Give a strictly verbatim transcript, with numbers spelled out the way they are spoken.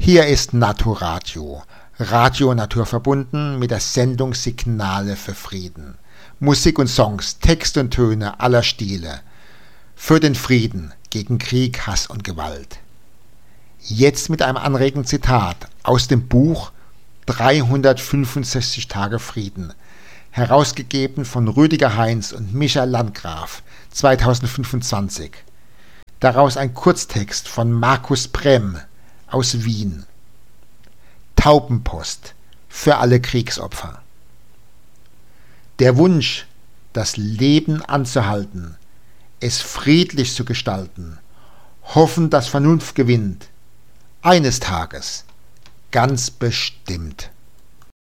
Hier ist Naturadio, Radio naturverbunden mit der Sendung Signale für Frieden. Musik und Songs, Text und Töne aller Stile. Für den Frieden, gegen Krieg, Hass und Gewalt. Jetzt mit einem anregenden Zitat aus dem Buch dreihundertfünfundsechzig Tage Frieden, herausgegeben von Rüdiger Heinz und Michael Landgraf, zweitausendfünfundzwanzig. Daraus ein Kurztext von Markus Brem aus Wien. Taubenpost für alle Kriegsopfer. Der Wunsch, das Leben anzuhalten, es friedlich zu gestalten, hoffen, dass Vernunft gewinnt, eines Tages, ganz bestimmt.